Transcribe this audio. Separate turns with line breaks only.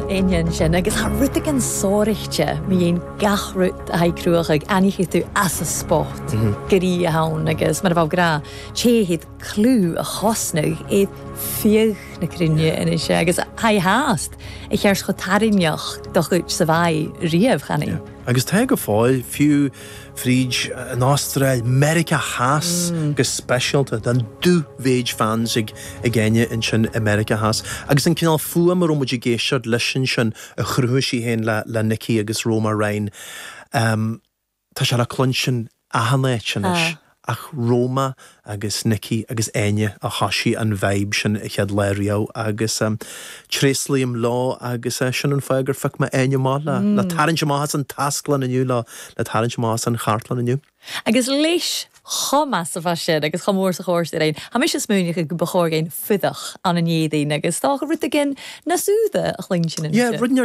Éinean sin agus ha ruta an sóirichte mi dhéon gachrút a haicrúach anichi tú as a sport gurí a hawn agus mar bhaw gra chéhid clú a chosnug iad fiach na crinne in is agus hai haast I chears go tarinneach doch ut sa bhai riamh chani.
Agus te go fáil fiú fríd an Austrail America has gus specialta dan dú véid fans ag genne in sin America has. Agus an cinál fua mar romuid géisiad leisin sin a chrúisi hen le Nicky agus Roma Ryan. Tá se le clunsin a hannéit sin is. Ach Roma agus Nicky agus Enya a hasí an vibe sin I chead leirio agus tréslíam lá agus sin an feigur fic ma Enya má le tarinse má an tasclan aniu le tarinse má an chartlan aniu.
Agus leis chomas a bhaisiid agus chomór sa chóir sé réin. Ha mis is múneach go bechór géin fudach an an édain agus tá go ruta gin na súda a chling sin.
Yeah,